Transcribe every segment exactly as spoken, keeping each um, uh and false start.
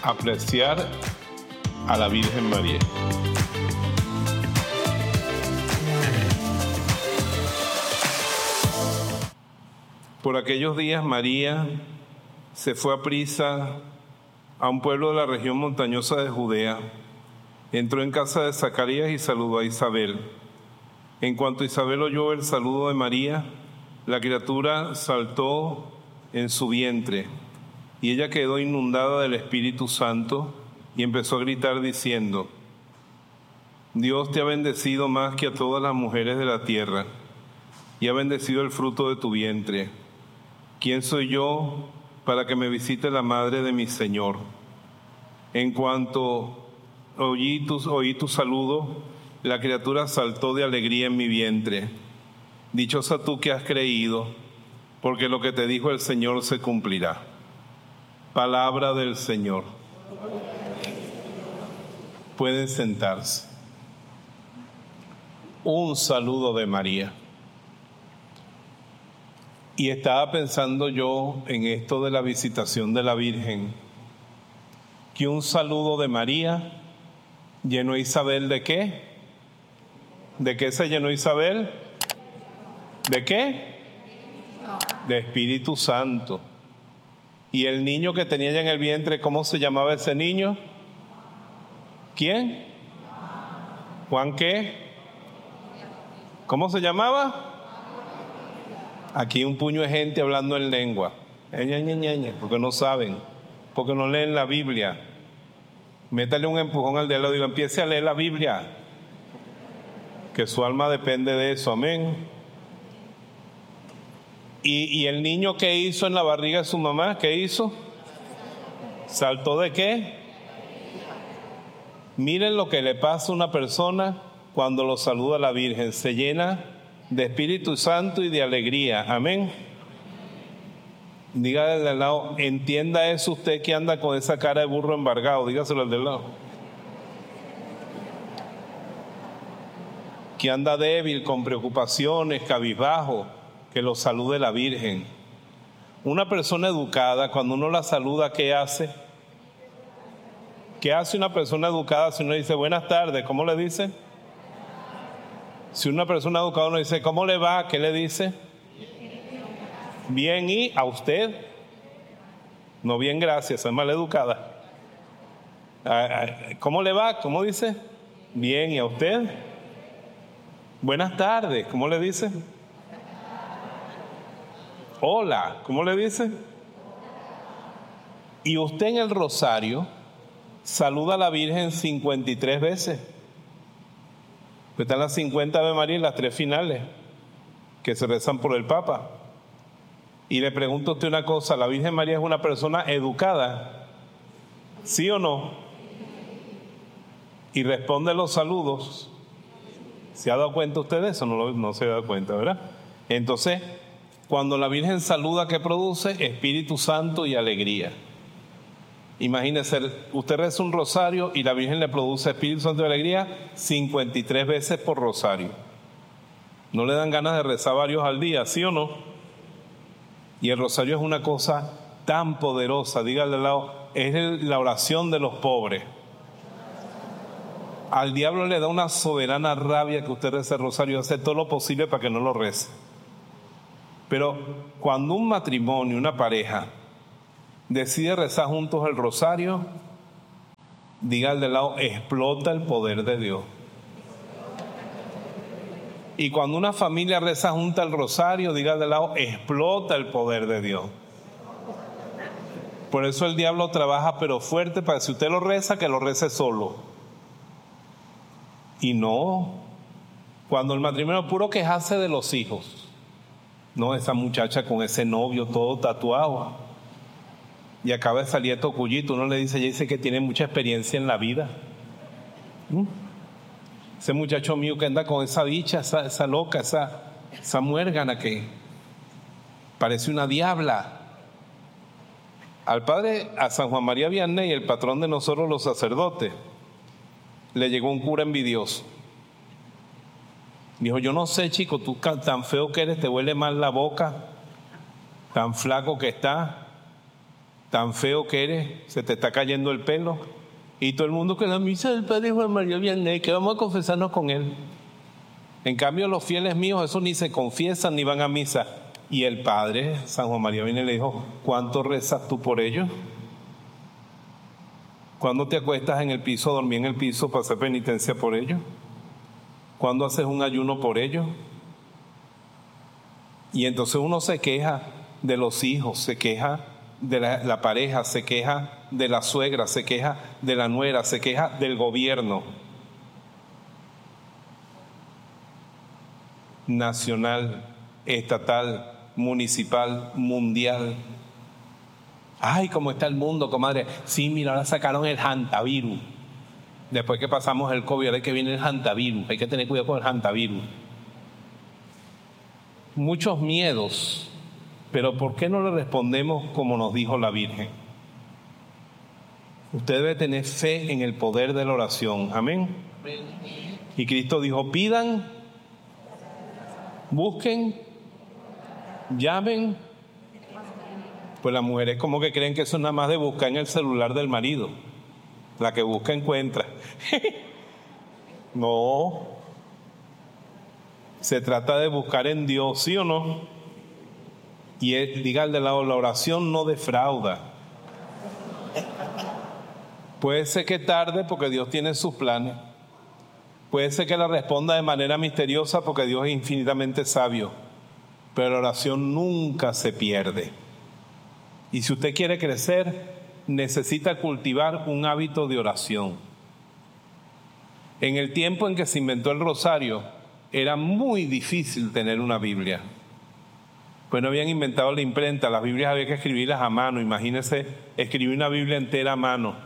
apreciar a la Virgen María. Por aquellos días María se fue a prisa a un pueblo de la región montañosa de Judea. Entró en casa de Zacarías y saludó a Isabel. En cuanto Isabel oyó el saludo de María, la criatura saltó en su vientre y ella quedó inundada del Espíritu Santo y empezó a gritar diciendo: Dios te ha bendecido más que a todas las mujeres de la tierra y ha bendecido el fruto de tu vientre. ¿Quién soy yo para que me visite la madre de mi Señor? En cuanto oí tu, oí tu saludo, la criatura saltó de alegría en mi vientre. Dichosa tú que has creído, porque lo que te dijo el Señor se cumplirá. Palabra del Señor. Pueden sentarse. Un saludo de María. Y estaba pensando yo en esto de la visitación de la Virgen, que un saludo de María llenó a Isabel ¿de qué? ¿De qué se llenó Isabel? ¿De qué? De Espíritu Santo. Y el niño que tenía ella en el vientre, ¿cómo se llamaba ese niño? ¿Quién? ¿Juan qué? ¿Cómo se llamaba? Aquí un puño de gente hablando en lengua, porque no saben, porque no leen la Biblia. Métale un empujón al de al lado y digo, empiece a leer la Biblia, que su alma depende de eso, amén. ¿Y, y el niño qué hizo en la barriga de su mamá? ¿Qué hizo? ¿Saltó de qué? Miren lo que le pasa a una persona cuando lo saluda la Virgen, se llena de Espíritu Santo y de alegría, amén. Dígale al lado, entienda eso usted que anda con esa cara de burro embargado, dígaselo al del lado. Que anda débil, con preocupaciones, cabizbajo, que lo salude la Virgen. Una persona educada, cuando uno la saluda, ¿qué hace? ¿Qué hace una persona educada si uno dice buenas tardes? ¿Cómo le dice? Si una persona educada uno dice, ¿cómo le va? ¿Qué le dice? Bien, ¿y a usted? No, bien, gracias, es mal educada. ¿Cómo le va? ¿Cómo dice? Bien, ¿y a usted? Buenas tardes, ¿cómo le dice? Hola, ¿cómo le dice? Y usted en el rosario saluda a la Virgen cincuenta y tres veces. Pues están las cincuenta Ave María y las tres finales que se rezan por el Papa. Y le pregunto a usted una cosa, ¿la Virgen María es una persona educada? ¿Sí o no? Y responde los saludos. ¿Se ha dado cuenta usted de eso? No, lo, no se ha dado cuenta, ¿verdad? Entonces, cuando la Virgen saluda, ¿qué produce? Espíritu Santo y alegría. Imagínese, usted reza un rosario y la Virgen le produce Espíritu Santo y alegría cincuenta y tres veces por rosario. ¿No le dan ganas de rezar varios al día, sí o no? Y el rosario es una cosa tan poderosa, dígale al lado, es la oración de los pobres. Al diablo le da una soberana rabia que usted rece el rosario y hace todo lo posible para que no lo rece. Pero cuando un matrimonio, una pareja, decide rezar juntos el rosario, diga al de lado, explota el poder de Dios. Y cuando una familia reza junta el rosario, diga al de lado, explota el poder de Dios. Por eso el diablo trabaja pero fuerte para que si usted lo reza, que lo rece solo. Y no, cuando el matrimonio puro quejarse de los hijos, no, esa muchacha con ese novio todo tatuado y acaba de salir estos cullitos, uno le dice, ella dice que tiene mucha experiencia en la vida. ¿Mm? Ese muchacho mío que anda con esa bicha, esa, esa loca, esa, esa muérgana que parece una diabla. Al padre, a San Juan María Vianney, el patrón de nosotros los sacerdotes, le llegó un cura envidioso. Dijo, yo no sé, chico, tú tan feo que eres, te huele mal la boca, tan flaco que estás. tan feo que eres, se te está cayendo el pelo, y todo el mundo que la misa del Padre Juan María Vianney, que vamos a confesarnos con él. En cambio, los fieles míos, esos ni se confiesan ni van a misa. Y el Padre, San Juan María Vianney, le dijo, ¿cuánto rezas tú por ellos? ¿Cuándo te acuestas en el piso, dormir en el piso para hacer penitencia por ellos? ¿Cuándo haces un ayuno por ellos? Y entonces uno se queja de los hijos, se queja de la, la pareja, se queja de la suegra, se queja de la nuera, se queja del gobierno nacional, estatal, municipal, mundial. Ay, ¿cómo está el mundo, comadre? Sí, mira, ahora sacaron el hantavirus. Después que pasamos el COVID, ahora es que viene el hantavirus. Hay que tener cuidado con el hantavirus. Muchos miedos, pero ¿por qué no le respondemos como nos dijo la Virgen? Usted debe tener fe en el poder de la oración. Amén. Y Cristo dijo, pidan, busquen, llamen. Pues las mujeres como que creen que eso es nada más de buscar en el celular del marido. La que busca encuentra. No. Se trata de buscar en Dios, ¿sí o no? Y él, diga al de lado, la oración no defrauda. Puede ser que tarde porque Dios tiene sus planes. Puede ser que la responda de manera misteriosa porque Dios es infinitamente sabio. Pero la oración nunca se pierde. Y si usted quiere crecer, necesita cultivar un hábito de oración. En el tiempo en que se inventó el rosario, era muy difícil tener una Biblia. Pues no habían inventado la imprenta, las Biblias había que escribirlas a mano. Imagínense, escribir una Biblia entera a mano.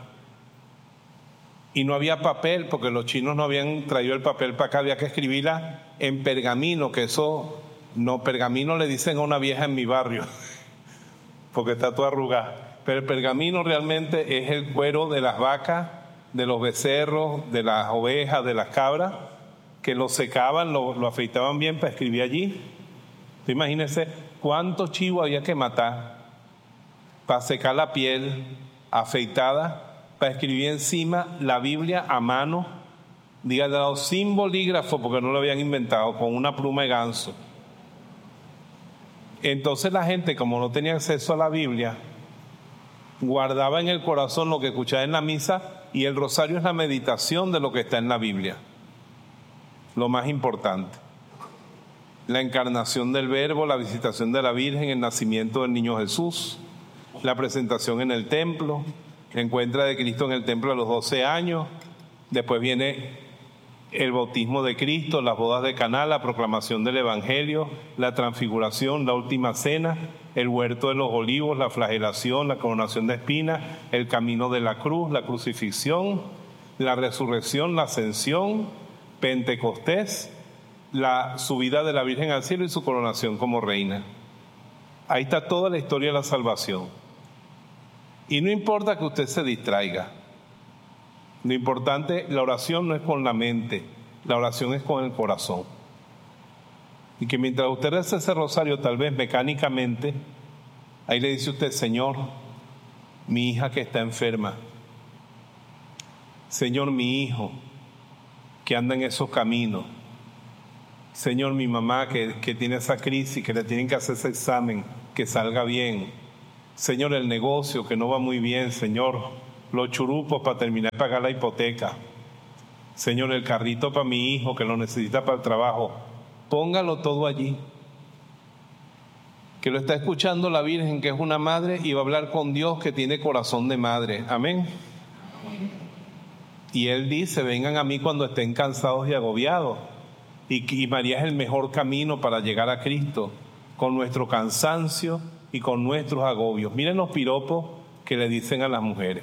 Y no había papel, porque los chinos no habían traído el papel para acá, había que escribirla en pergamino, que eso, no, pergamino le dicen a una vieja en mi barrio, porque está toda arrugada. Pero el pergamino realmente es el cuero de las vacas, de los becerros, de las ovejas, de las cabras, que lo secaban, lo, lo afeitaban bien para escribir allí. Imagínense cuántos chivos había que matar para secar la piel afeitada, para escribir encima la Biblia a mano, dígale al lado, sin bolígrafo, porque no lo habían inventado, con una pluma de ganso. Entonces la gente, como no tenía acceso a la Biblia, guardaba en el corazón lo que escuchaba en la misa, y el rosario es la meditación de lo que está en la Biblia. Lo más importante. La encarnación del Verbo, la visitación de la Virgen, el nacimiento del niño Jesús, la presentación en el templo, la encuentra de Cristo en el templo a los doce años, después viene el bautismo de Cristo, las bodas de Caná, la proclamación del Evangelio, la transfiguración, la última cena, el huerto de los olivos, la flagelación, la coronación de espinas, el camino de la cruz, la crucifixión, la resurrección, la ascensión, Pentecostés, la subida de la Virgen al cielo y su coronación como reina. Ahí está toda la historia de la salvación. Y no importa que usted se distraiga. Lo importante, la oración no es con la mente, la oración es con el corazón. Y que mientras usted reza ese rosario, tal vez mecánicamente, ahí le dice usted, Señor, mi hija que está enferma. Señor, mi hijo que anda en esos caminos. Señor, mi mamá que, que tiene esa crisis, que le tienen que hacer ese examen, que salga bien. Señor, el negocio que no va muy bien, Señor, los churupos para terminar de pagar la hipoteca. Señor, el carrito para mi hijo que lo necesita para el trabajo. Póngalo todo allí. Que lo está escuchando la Virgen, que es una madre, y va a hablar con Dios que tiene corazón de madre. Amén. Y Él dice, vengan a mí cuando estén cansados y agobiados. Y, y María es el mejor camino para llegar a Cristo, con nuestro cansancio y con nuestros agobios. Miren los piropos que le dicen a las mujeres.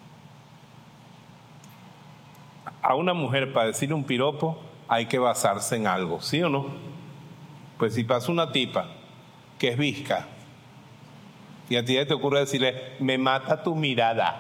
A una mujer, para decirle un piropo, hay que basarse en algo, ¿sí o no? Pues si pasa una tipa que es visca y a ti te ocurre decirle, me mata tu mirada.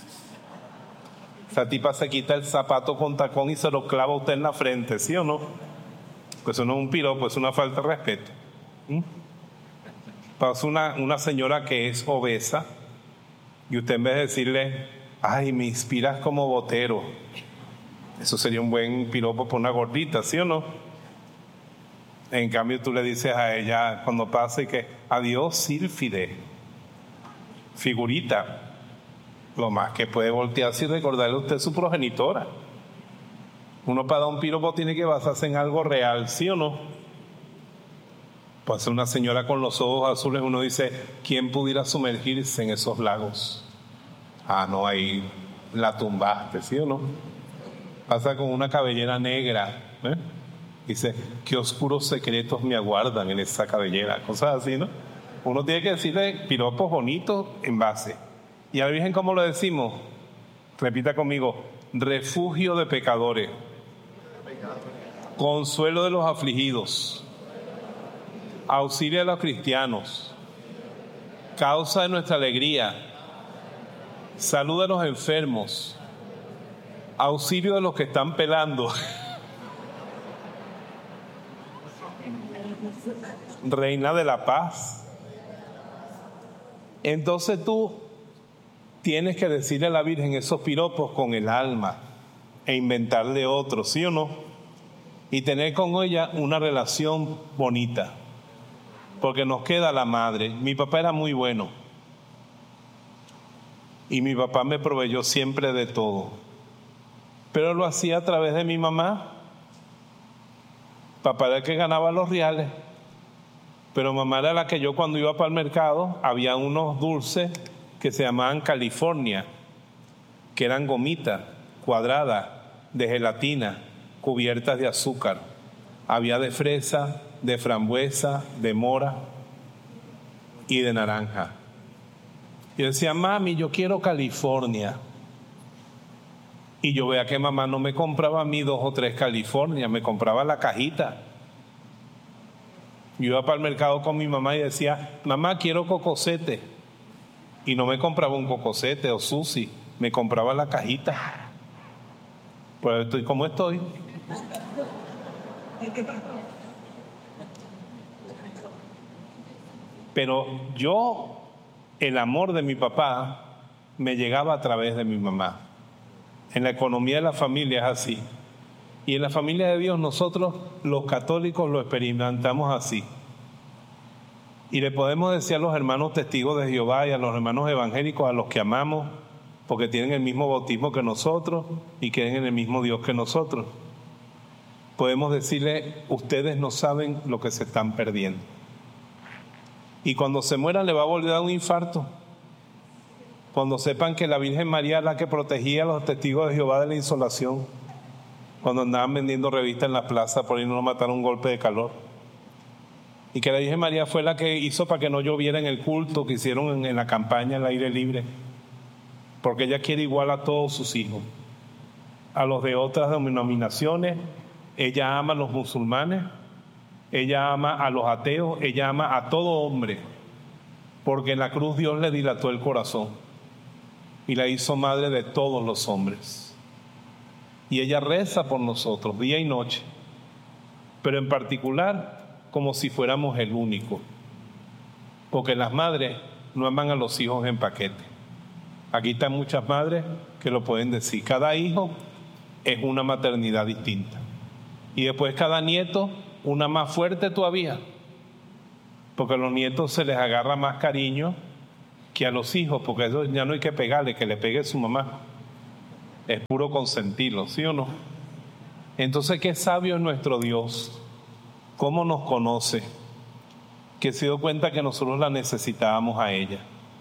Esa tipa se quita el zapato con tacón y se lo clava a usted en la frente, ¿sí o no? Pues eso no es un piropo, es una falta de respeto. ¿Mm? Pasa una, una señora que es obesa Y usted en vez de decirle, ay, me inspiras como Botero, eso sería un buen piropo por una gordita, ¿sí o no? En cambio tú le dices a ella cuando pase que adiós sílfide, figurita, lo más que puede voltearse y recordarle a usted su progenitora. Uno para dar un piropo tiene que basarse en algo real, ¿sí o no? Puede ser una señora con los ojos azules, uno dice, ¿quién pudiera sumergirse en esos lagos? Ah, no, ahí la tumbaste, ¿sí o no? Pasa con una cabellera negra, ¿eh? Dice, qué oscuros secretos me aguardan en esa cabellera, cosas así, ¿no? Uno tiene que decirle piropos bonitos en base. ¿Y a la Virgen cómo lo decimos? Repita conmigo, refugio de pecadores, consuelo de los afligidos, auxilio de los cristianos, causa de nuestra alegría, salud de los enfermos, auxilio de los que están pelando, reina de la paz. Entonces tú tienes que decirle a la Virgen esos piropos con el alma e inventarle otros, ¿sí o no? Y tener con ella una relación bonita, porque nos queda la madre. Mi papá era muy bueno y mi papá me proveyó siempre de todo, pero lo hacía a través de mi mamá. Papá era el que ganaba los reales, pero mamá era la que yo cuando iba para el mercado, había unos dulces que se llamaban California, que eran gomitas cuadradas de gelatina, cubiertas de azúcar. Había de fresa, de frambuesa, de mora y de naranja. Yo decía, mami, yo quiero California. Y yo veía que mamá no me compraba a mí dos o tres California, me compraba la cajita. Yo iba para el mercado con mi mamá y decía, mamá, quiero cocosete. Y no me compraba un cocosete o sushi, me compraba la cajita. Pues estoy como estoy. Pero yo, el amor de mi papá me llegaba a través de mi mamá. En la economía de la familia es así. Y en la familia de Dios nosotros los católicos lo experimentamos así. Y le podemos decir a los hermanos testigos de Jehová y a los hermanos evangélicos, a los que amamos, porque tienen el mismo bautismo que nosotros y creen en el mismo Dios que nosotros. Podemos decirle, ustedes no saben lo que se están perdiendo. Y cuando se mueran le va a volver a dar un infarto. Cuando sepan que la Virgen María es la que protegía a los testigos de Jehová de la insolación, cuando andaban vendiendo revistas en la plaza por ahí no mataron un golpe de calor, y que la Virgen María fue la que hizo para que no lloviera en el culto que hicieron en, en la campaña al aire libre, porque ella quiere igual a todos sus hijos, a los de otras denominaciones. Ella ama a los musulmanes, ella ama a los ateos, ella ama a todo hombre, porque en la cruz Dios le dilató el corazón y la hizo madre de todos los hombres. Y ella reza por nosotros día y noche, pero en particular como si fuéramos el único, porque las madres no aman a los hijos en paquete. Aquí están muchas madres que lo pueden decir. Cada hijo es una maternidad distinta, y después cada nieto una más fuerte todavía, porque a los nietos se les agarra más cariño que a los hijos, porque eso ya no hay que pegarle, que le pegue su mamá. Es puro consentirlo, ¿sí o no? Entonces, qué sabio es nuestro Dios, cómo nos conoce, que se dio cuenta que nosotros la necesitábamos a ella.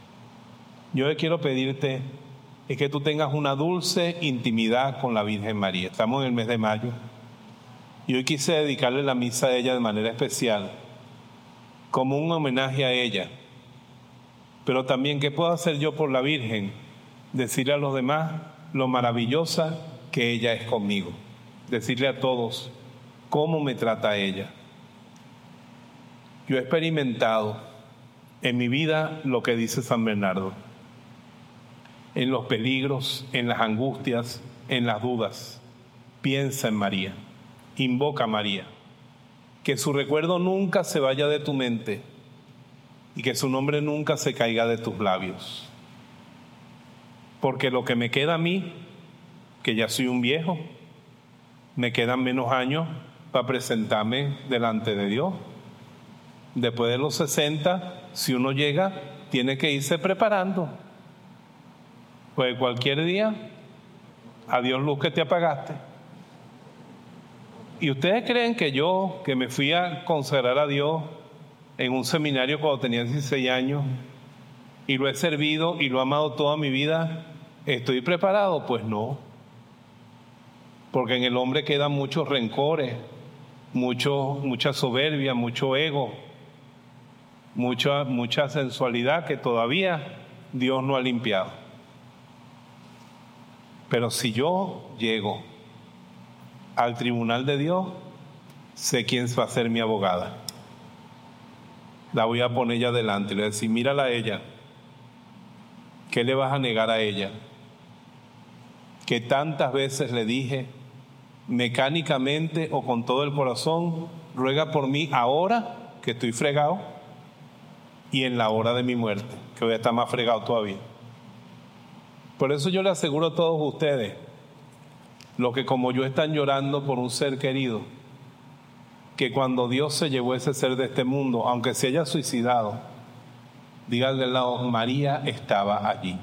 Yo le quiero pedirte es que tú tengas una dulce intimidad con la Virgen María. Estamos en el mes de mayo y hoy quise dedicarle la misa a ella de manera especial, como un homenaje a ella. Pero también, ¿qué puedo hacer yo por la Virgen? Decirle a los demás lo maravillosa que ella es conmigo. Decirle a todos cómo me trata ella. Yo he experimentado en mi vida lo que dice San Bernardo, en los peligros, en las angustias, en las dudas. Piensa en María, invoca a María, que su recuerdo nunca se vaya de tu mente y que su nombre nunca se caiga de tus labios. porque lo que me queda a mí, que ya soy un viejo, me quedan menos años para presentarme delante de Dios. Después de los sesenta, si uno llega, tiene que irse preparando. Pues cualquier día, adiós luz que te apagaste. ¿Y ustedes creen que yo, que me fui a consagrar a Dios en un seminario cuando tenía dieciséis años, y lo he servido y lo he amado toda mi vida, estoy preparado? Pues no. Porque en el hombre quedan muchos rencores, mucho, mucha soberbia, mucho ego, mucha, mucha sensualidad que todavía Dios no ha limpiado. Pero si yo llego al tribunal de Dios, sé quién va a ser mi abogada. La voy a poner ella delante y le voy a decir, mírala a ella. ¿Qué le vas a negar a ella? Que tantas veces le dije, mecánicamente o con todo el corazón, ruega por mí ahora que estoy fregado y en la hora de mi muerte, que voy a estar más fregado todavía. Por eso yo le aseguro a todos ustedes, los que como yo están llorando por un ser querido, que cuando Dios se llevó ese ser de este mundo, aunque se haya suicidado, díganle al lado, María estaba allí.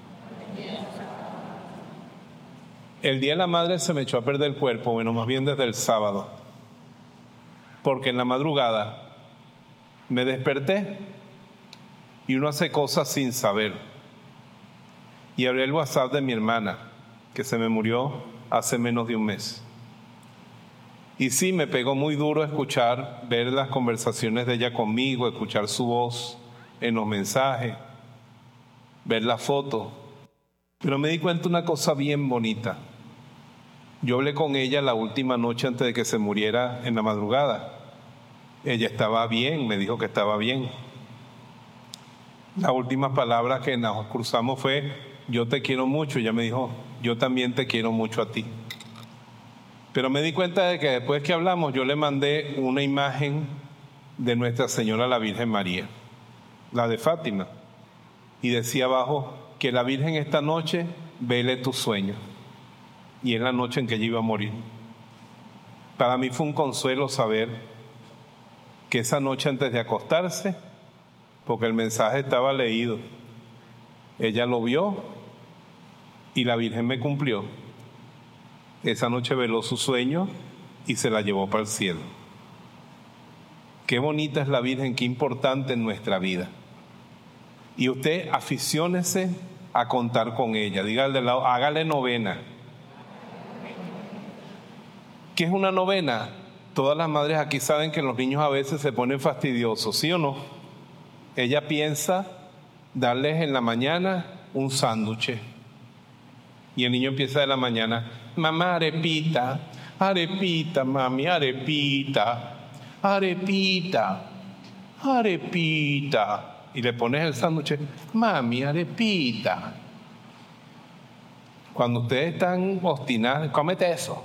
El día de la madre se me echó a perder el cuerpo, bueno, más bien desde el sábado, porque en la madrugada me desperté y uno hace cosas sin saber. Y abrí el WhatsApp de mi hermana, que se me murió hace menos de un mes. Y sí, me pegó muy duro escuchar, ver las conversaciones de ella conmigo, escuchar su voz en los mensajes, ver la foto. Pero me di cuenta de una cosa bien bonita. Yo hablé con ella la última noche antes de que se muriera en la madrugada. Ella estaba bien, me dijo que estaba bien. La última palabra que nos cruzamos fue, yo te quiero mucho. Ella me dijo, yo también te quiero mucho a ti. Pero me di cuenta de que después que hablamos, yo le mandé una imagen de Nuestra Señora la Virgen María, la de Fátima. Y decía abajo, que la Virgen esta noche vele tus sueños. Y es la noche en que ella iba a morir. Para mí fue un consuelo saber que esa noche antes de acostarse, porque el mensaje estaba leído, ella lo vio y la Virgen me cumplió. Esa noche veló su sueño y se la llevó para el cielo. Qué bonita es la Virgen, qué importante en nuestra vida. Y usted aficiónese a contar con ella. Dígale de lado, hágale novena. ¿Qué es una novena? Todas las madres aquí saben que los niños a veces se ponen fastidiosos, ¿sí o no? Ella piensa darles en la mañana un sándwich. Y el niño empieza de la mañana, mamá, arepita, arepita, mami, arepita, arepita, arepita. Y le pones el sándwich, mami, arepita. Cuando ustedes están obstinados, cómete eso.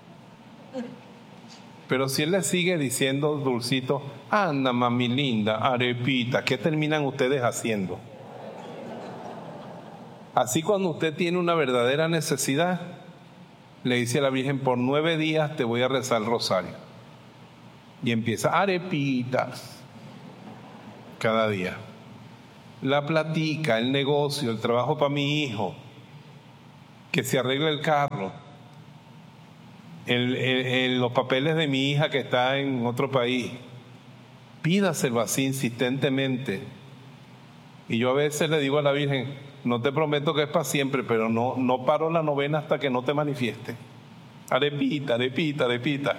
Pero si él le sigue diciendo dulcito, anda mami linda, arepita, ¿qué terminan ustedes haciendo? Así cuando usted tiene una verdadera necesidad, le dice a la Virgen, por nueve días te voy a rezar el rosario. Y empieza, arepitas, cada día. La platica, el negocio, el trabajo para mi hijo, que se arregle el carro, el, el, el, los papeles de mi hija que está en otro país. Pídaselo así insistentemente. Y yo a veces le digo a la Virgen, no te prometo que es para siempre, pero no, no paro la novena hasta que no te manifieste. Arepita, arepita, arepita.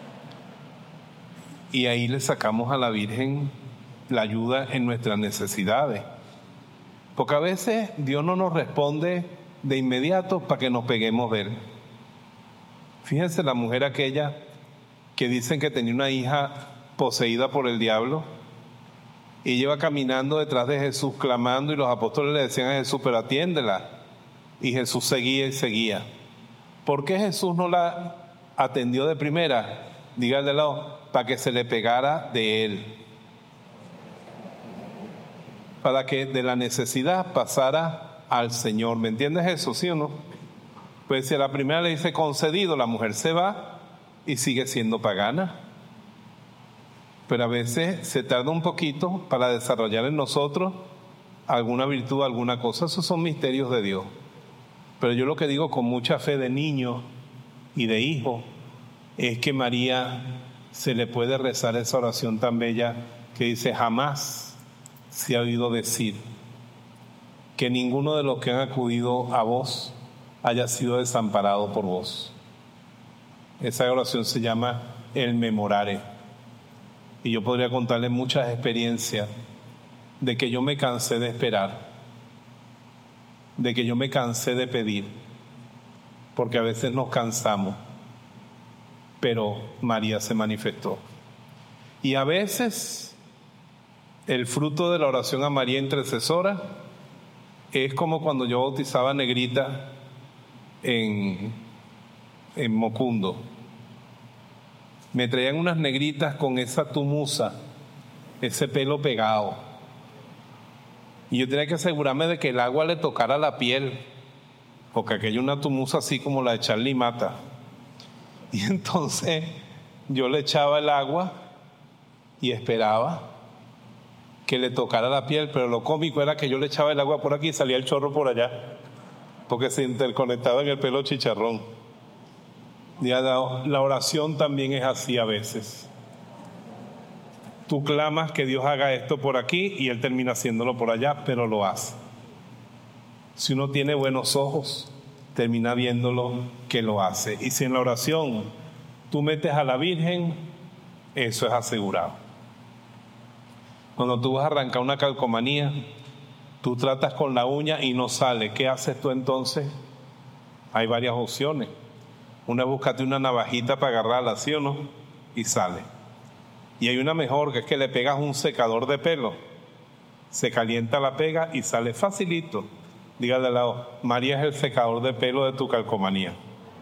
Y ahí le sacamos a la Virgen la ayuda en nuestras necesidades. Porque a veces Dios no nos responde de inmediato para que nos peguemos de Él. Fíjense la mujer aquella que dicen que tenía una hija poseída por el diablo y lleva caminando detrás de Jesús clamando y los apóstoles le decían a Jesús, pero atiéndela. Y Jesús seguía y seguía. ¿Por qué Jesús no la atendió de primera? Díganle al lado, para que se le pegara de Él. Para que de la necesidad pasara al Señor. ¿Me entiendes eso, sí o no? Pues si a la primera le dice concedido, la mujer se va y sigue siendo pagana. Pero a veces se tarda un poquito para desarrollar en nosotros alguna virtud, alguna cosa. Esos son misterios de Dios. Pero yo lo que digo con mucha fe de niño y de hijo es que María se le puede rezar esa oración tan bella que dice: jamás se ha oído decir que ninguno de los que han acudido a vos haya sido desamparado por vos. Esa oración se llama el memorare. Y yo podría contarles muchas experiencias de que yo me cansé de esperar, de que yo me cansé de pedir, porque a veces nos cansamos, pero María se manifestó. Y a veces el fruto de la oración a María intercesora es como cuando yo bautizaba a Negrita en, en Mocundo. Me traían unas negritas con esa tumusa, ese pelo pegado. Y yo tenía que asegurarme de que el agua le tocara la piel, porque aquella es una tumusa así como la de Charlie Mata. Y entonces yo le echaba el agua y esperaba que le tocara la piel, pero lo cómico era que yo le echaba el agua por aquí y salía el chorro por allá, porque se interconectaba en el pelo chicharrón. La oración también es así a veces. Tú clamas que Dios haga esto por aquí y Él termina haciéndolo por allá, pero lo hace. Si uno tiene buenos ojos, termina viéndolo que lo hace. Y si en la oración tú metes a la Virgen, eso es asegurado. Cuando tú vas a arrancar una calcomanía, tú tratas con la uña y no sale. ¿Qué haces tú entonces? Hay varias opciones. Una es búscate una navajita para agarrarla, ¿sí o no? Y sale. Y hay una mejor, que es que le pegas un secador de pelo. Se calienta la pega y sale facilito. Dígale al lado: María es el secador de pelo de tu calcomanía.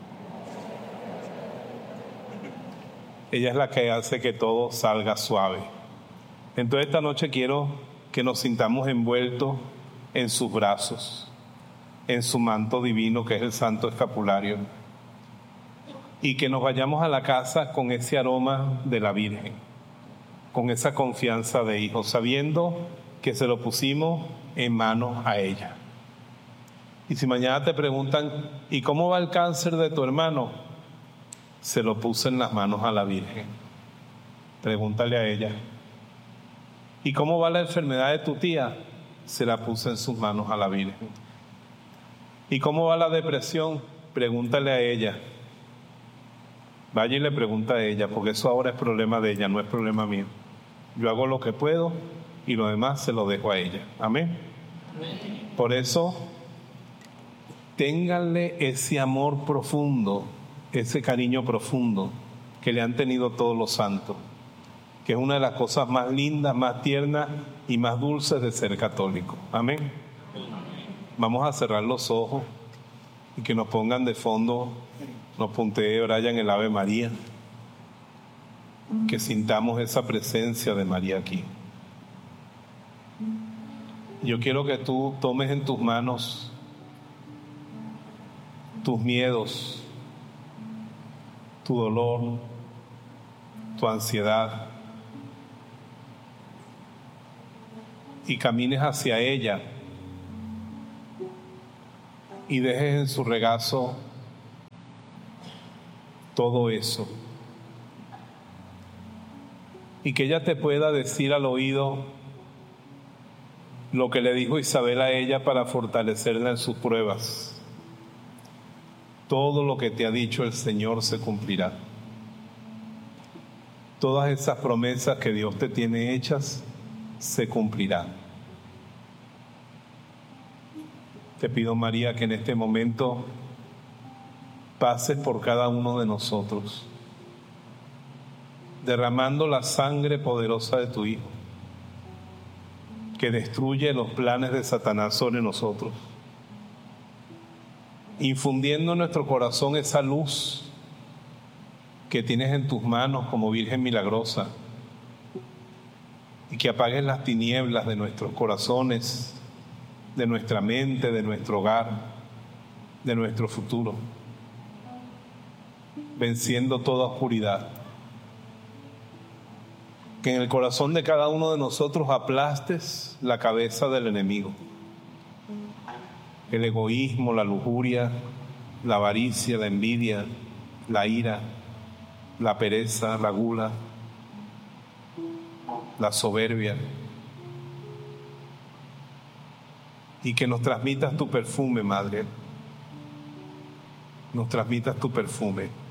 Ella es la que hace que todo salga suave. Entonces esta noche quiero que nos sintamos envueltos en sus brazos, en su manto divino que es el Santo Escapulario, y que nos vayamos a la casa con ese aroma de la Virgen, con esa confianza de hijo, sabiendo que se lo pusimos en manos a ella. Y si mañana te preguntan: ¿y cómo va el cáncer de tu hermano? Se lo puse en las manos a la Virgen. Pregúntale a ella. ¿Y cómo va la enfermedad de tu tía? Se la puse en sus manos a la Virgen. ¿Y cómo va la depresión? Pregúntale a ella. Vaya y le pregunta a ella, porque eso ahora es problema de ella, no es problema mío. Yo hago lo que puedo y lo demás se lo dejo a ella. Amén. Amén. Por eso, ténganle ese amor profundo, ese cariño profundo que le han tenido todos los santos, que es una de las cosas más lindas, más tiernas y más dulces de ser católico. Amén. Vamos a cerrar los ojos y que nos pongan de fondo, nos puntee Brian el Ave María, que sintamos esa presencia de María aquí. Yo quiero que tú tomes en tus manos tus miedos, tu dolor, tu ansiedad, y camines hacia ella y dejes en su regazo todo eso, y que ella te pueda decir al oído lo que le dijo Isabel a ella para fortalecerla en sus pruebas. Todo lo que te ha dicho el Señor se cumplirá. Todas esas promesas que Dios te tiene hechas se cumplirán. Te pido, María, que en este momento pases por cada uno de nosotros, derramando la sangre poderosa de tu Hijo, que destruye los planes de Satanás sobre nosotros, infundiendo en nuestro corazón esa luz que tienes en tus manos como Virgen milagrosa, y que apagues las tinieblas de nuestros corazones, de nuestra mente, de nuestro hogar, de nuestro futuro, venciendo toda oscuridad. Que en el corazón de cada uno de nosotros aplastes la cabeza del enemigo. El egoísmo, la lujuria, la avaricia, la envidia, la ira, la pereza, la gula, la soberbia. Y que nos transmitas tu perfume, Madre. Nos transmitas tu perfume.